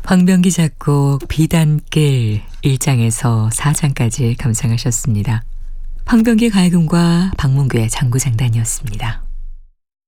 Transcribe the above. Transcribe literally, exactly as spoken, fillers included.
황병기 작곡 비단길 일 장에서 사 장까지 감상하셨습니다. 황병기 가야금과 박문규의 장구장단이었습니다.